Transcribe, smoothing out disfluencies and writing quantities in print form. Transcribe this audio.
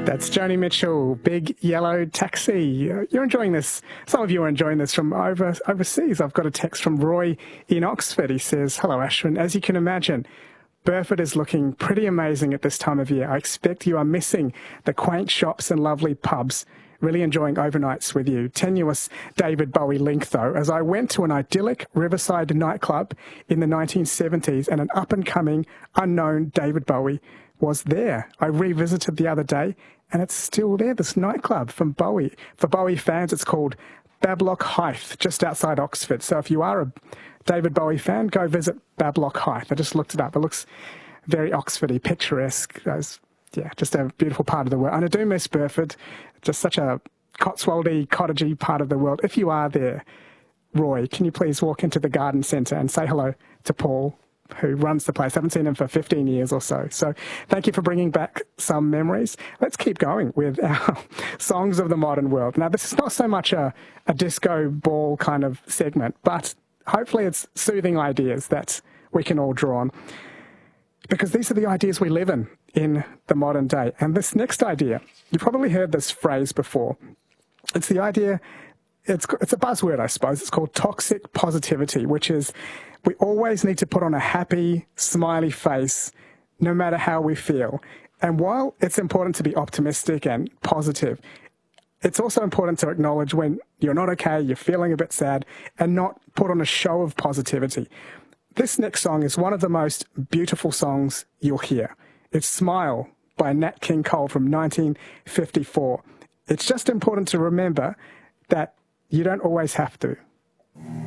That's Joni Mitchell, Big Yellow Taxi. You're enjoying this. Some of you are enjoying this from overseas. I've got a text from Roy in Oxford. He says, "Hello, Ashwin. As you can imagine, Burford is looking pretty amazing at this time of year. I expect you are missing the quaint shops and lovely pubs. Really enjoying overnights with you. Tenuous David Bowie link, though, as I went to an idyllic riverside nightclub in the 1970s and an up-and-coming unknown David Bowie was there. I revisited the other day and it's still there, this nightclub from Bowie. For Bowie fans, it's called Bablock Hythe, just outside Oxford. So if you are a David Bowie fan, go visit Bablock Hythe. I just looked it up. It looks very Oxfordy, picturesque. Yeah, just a beautiful part of the world. And I do miss Burford, just such a Cotswoldy, cottagey part of the world. If you are there, Roy, can you please walk into the garden centre and say hello to Paul, who runs the place? I haven't seen him for 15 years or so. So thank you for bringing back some memories. Let's keep going with our songs of the modern world. Now, this is not so much a disco ball kind of segment, but hopefully it's soothing ideas that we can all draw on, because these are the ideas we live in the modern day. And this next idea, you probably heard this phrase before. It's the idea, it's a buzzword, I suppose. It's called toxic positivity, which is we always need to put on a happy, smiley face, no matter how we feel. And while it's important to be optimistic and positive, it's also important to acknowledge when you're not okay, you're feeling a bit sad, and not put on a show of positivity. This next song is one of the most beautiful songs you'll hear. It's Smile by Nat King Cole from 1954. It's just important to remember that you don't always have to.